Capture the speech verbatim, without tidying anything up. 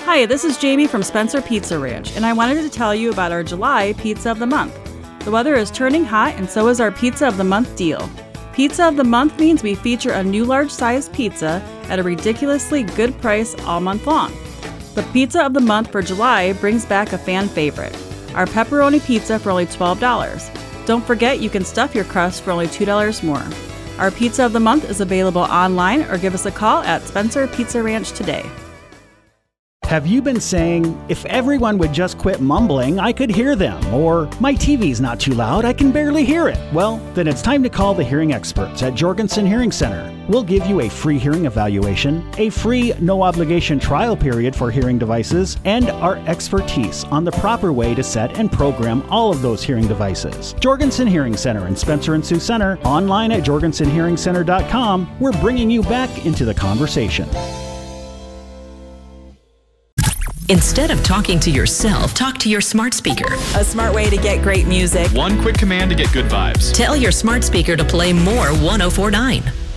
Hi, this is Jamie from Spencer Pizza Ranch, and I wanted to tell you about our July Pizza of the Month. The weather is turning hot, and so is our Pizza of the Month deal. Pizza of the Month means we feature a new large-sized pizza at a ridiculously good price all month long. The Pizza of the Month for July brings back a fan favorite, our pepperoni pizza for only twelve dollars. Don't forget you can stuff your crust for only two dollars more. Our Pizza of the Month is available online or give us a call at Spencer Pizza Ranch today. Have you been saying, if everyone would just quit mumbling, I could hear them, or my T V's not too loud, I can barely hear it? Well, then it's time to call the hearing experts at Jorgensen Hearing Center. We'll give you a free hearing evaluation, a free no-obligation trial period for hearing devices, and our expertise on the proper way to set and program all of those hearing devices. Jorgensen Hearing Center in Spencer and Sioux Center, online at jorgensen hearing center dot com. We're bringing you back into the conversation. Instead of talking to yourself, talk to your smart speaker. A smart way to get great music. One quick command to get good vibes. Tell your smart speaker to play more one oh four point nine.